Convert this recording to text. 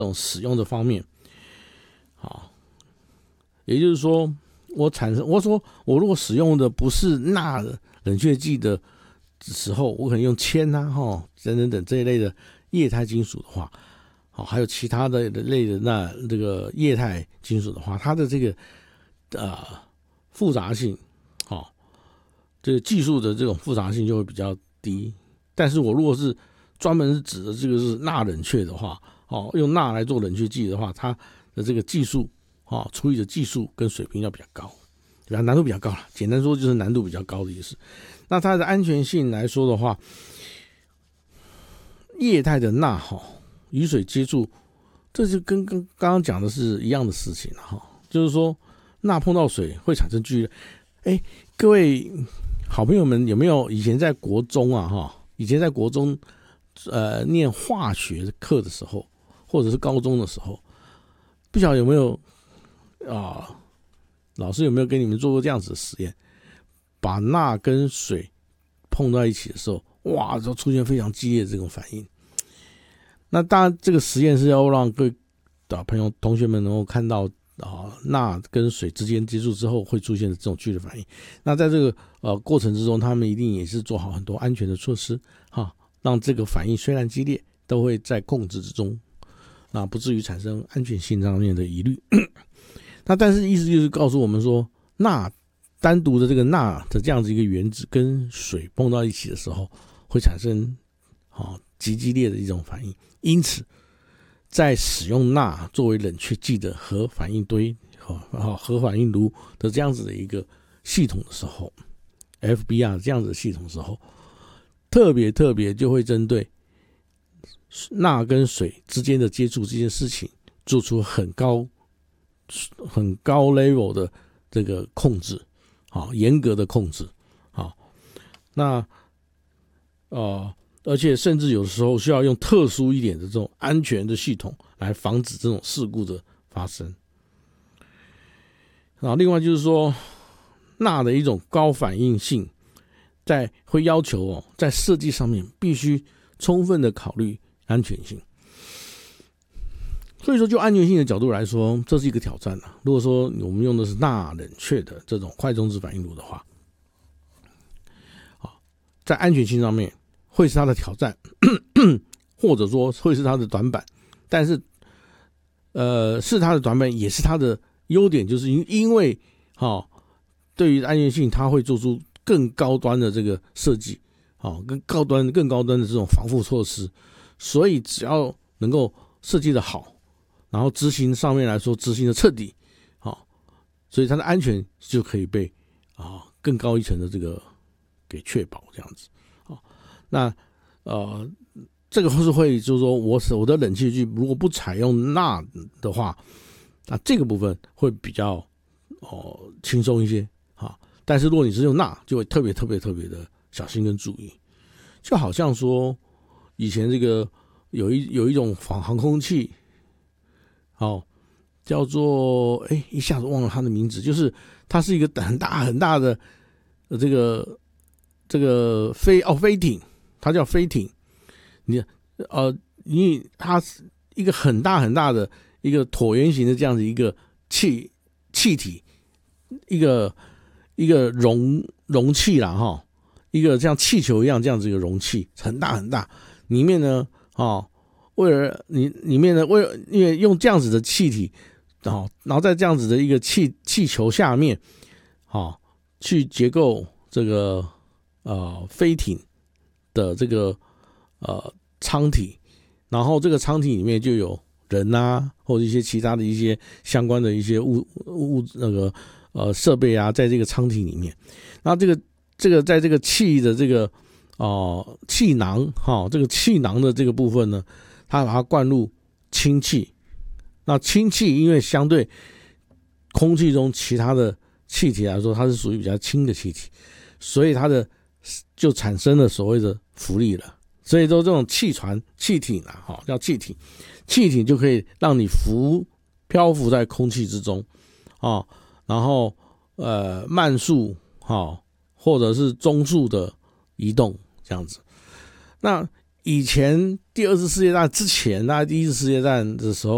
种使用的方面。好，也就是说，我如果使用的不是钠冷却剂的时候，我可能用铅啊、等等这一类的液态金属的话，好，还有其他的类的这个液态金属的话，它的这个复杂性，好，这个技术的这种复杂性就会比较低。但是我如果是专门是指的这个是钠冷却的话，用钠来做冷却剂的话，它的这个技术，处理的技术跟水平要比较高，难度比较高了。简单说就是难度比较高的意思。那它的安全性来说的话，液态的钠与水接触，这就跟刚刚讲的是一样的事情就是说钠碰到水会产生剧烈。各位好朋友们有没有以前在国中念化学课的时候，或者是高中的时候，不晓得有没有老师有没有跟你们做过这样子的实验，把钠跟水碰到一起的时候，哇，就出现非常激烈的这种反应。那当然这个实验是要让各位朋友同学们能够看到钠跟水之间接触之后会出现的这种剧烈反应。那在这个过程之中，他们一定也是做好很多安全的措施让这个反应虽然激烈，都会在控制之中，那不至于产生安全性上面的疑虑。那但是意思就是告诉我们说，钠单独的这个钠的这样子一个原子跟水碰到一起的时候，会产生极激烈的一种反应。因此在使用钠作为冷却剂的核反应堆核反应炉的这样子的一个系统的时候， FBR 这样子的系统的时候，特别就会针对钠跟水之间的接触这件事情做出很高 level 的这个控制，严格的控制。那而且甚至有时候需要用特殊一点的这种安全的系统来防止这种事故的发生。另外就是说，钠的一种高反应性会要求在设计上面必须充分的考虑安全性。所以说就安全性的角度来说，这是一个挑战。如果说我们用的是钠冷却的这种快中子反应炉的话，在安全性上面会是它的挑战或者说会是它的短板。但是是它的短板也是它的优点，就是因为对于安全性它会做出更高端的这个设计，更高端的这种防护措施。所以只要能够设计的好，然后执行上面来说执行的彻底，所以它的安全就可以被更高一层的这个给确保这样子。那这个是会就是说我的冷却剂如果不采用钠的话，那这个部分会比较轻松一些。但是如果你是用钠，就会特别的小心跟注意。就好像说以前这个有一种航空器，叫做一下子忘了它的名字，就是它是一个很大的这个飞艇，它叫飞艇。它是一个很大的一个椭圆形的这样子一个气体，一个容器啦一个像气球一样这样子一个容器，很大，里面呢因为用这样子的气体，然后在这样子的一个气球下面去结构这个飞艇的这个舱体，然后这个舱体里面就有人或者一些其他的一些相关的一些设备在这个舱体里面。那这个在这个气的这个气囊这个气囊的这个部分呢，它把它灌入氢气。那氢气因为相对空气中其他的气体来说，它是属于比较轻的气体，所以它就产生了所谓的浮力了。所以说这种气艇叫气艇就可以让你漂浮在空气之中然后慢速或者是中速的移动这样子。那以前第二次世界大战之前，大概第一次世界大战的时候，